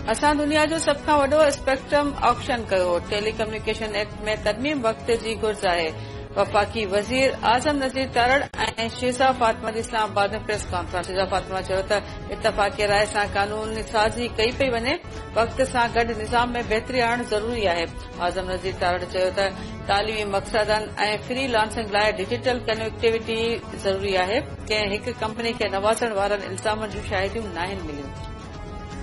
असां दुनिया जो सभ खां वॾो स्पेक्ट्रम ऑक्शन कयो। टेलीकम्युनिकेशन एक्ट में तरमीम वक़्त जी घुर्ज आहे। वफ़ाक़ी वज़ीर आज़म नज़ीर तारड़ ऐं शेज़ा फातिमा जी इस्लामाबाद में प्रेस कॉन्फ्रेंस। शेज़ा फातिमा चयो त इतफ़ाक़ी राय सां कानून साज़ी कई पई वञे। वक़्त सां गॾु निज़ाम में बहितरी आणणु ज़रूरी आहे। आज़म नज़ीर तारड़ चयो त तालीमी मक़सदनि ऐं फ्री लांसिंग लाइ डिजिटल कनेक्टिविटी ज़रूरी आहे। कंहिं हिक कंपनी खे नवाज़ण वारनि इल्ज़ामनि जूं शाहिदियूं नाहिनि मिलियूं।